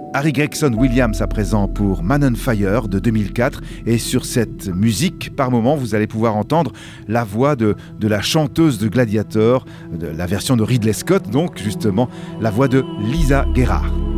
Harry Gregson Williams à présent pour Man on Fire de 2004, et sur cette musique, par moment, vous allez pouvoir entendre la voix de la chanteuse de Gladiator, de la version de Ridley Scott, donc justement la voix de Lisa Gerrard.